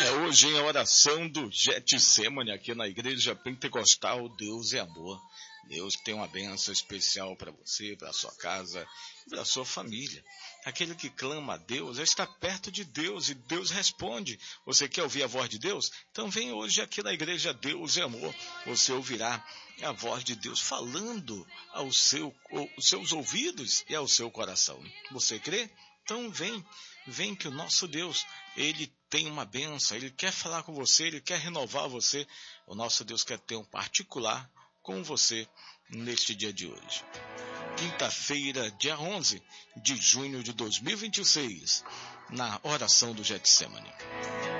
Hoje em oração do Getsemane aqui na Igreja Pentecostal, Deus é amor. Deus tem uma bênção especial para você, para sua casa, para sua família. Aquele que clama a Deus está perto de Deus e Deus responde. Você quer ouvir a voz de Deus? Então vem hoje aqui na Igreja Deus é amor. Você ouvirá a voz de Deus falando aos seus ouvidos e ao seu coração. Você crê? Então vem que o nosso Deus, Ele tem uma bênção, Ele quer falar com você, Ele quer renovar você. O nosso Deus quer ter um particular com você neste dia de hoje. Quinta-feira, dia 11 de junho de 2026, na oração do Getsemane.